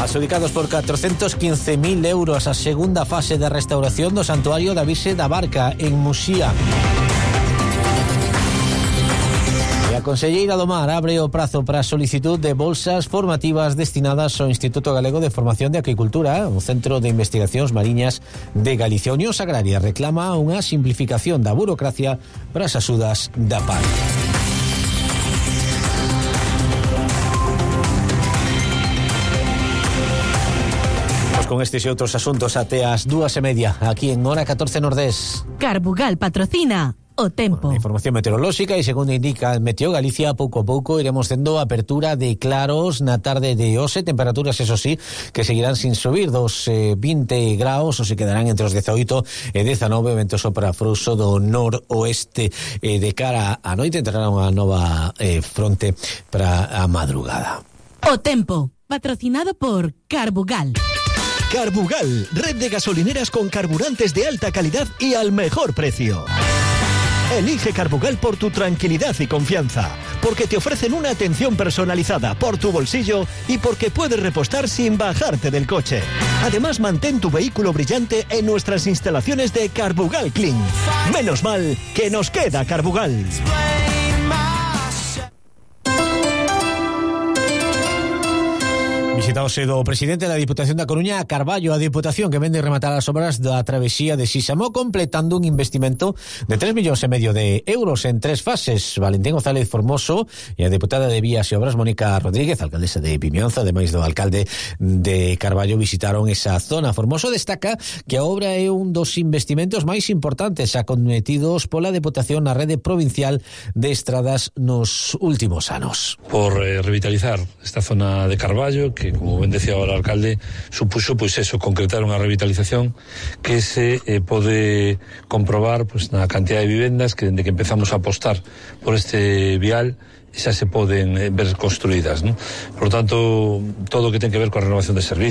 Adjudicados por 415.000 euros a segunda fase de restauración do Santuario da Virxe da Barca en Muxía. A Conselleira do Mar abre o prazo para a solicitud de bolsas formativas destinadas ao Instituto Galego de Formación de Aquicultura, o Centro de Investigacións Mariñas de Galicia. A Unión Agraria reclama unha simplificación da burocracia para as axudas da PAC. Con estes e outros asuntos até as 2:30 aquí en Hora 14 Nordés. Carbugal patrocina o tempo. Información meteorolóxica e segundo indica Meteo Galicia, pouco a pouco iremos tendo apertura de claros na tarde de hoxe, temperaturas, eso sí, que seguirán sin subir dos 20 graus, ou se quedarán entre os 18 e 19, vento sopra frouxo do noroeste. De cara á noite entrará unha nova fronte para a madrugada. O tempo, patrocinado por Carbugal. Carbugal, red de gasolineras con carburantes de alta calidad y al mejor precio. Elige Carbugal por tu tranquilidad y confianza, porque te ofrecen una atención personalizada por tu bolsillo y porque puedes repostar sin bajarte del coche. Además, mantén tu vehículo brillante en nuestras instalaciones de Carbugal Clean. Menos mal que nos queda Carbugal. Visitaose do presidente da Diputación da Coruña a Carballo, a Diputación que vende rematar as obras da travesía de Sísamo, completando un investimento de 3,5 millóns de euros en 3 fases. Valentín González Formoso e a deputada de Vías e Obras Mónica Rodríguez, alcaldesa de Vimianzo, ademais do alcalde de Carballo, visitaron esa zona. Formoso destaca que a obra é un dos investimentos máis importantes acometidos pola Deputación na rede provincial de estradas nos últimos anos. Por revitalizar esta zona de Carballo, que como ben decía ahora o alcalde, supuxo pois eso, concretar unha revitalización que se pode comprobar pois na cantidad de vivendas que dende que empezamos a apostar por este vial xa se poden ver construídas, ¿no? Por lo tanto, todo o que ten que ver coa renovación de servicios,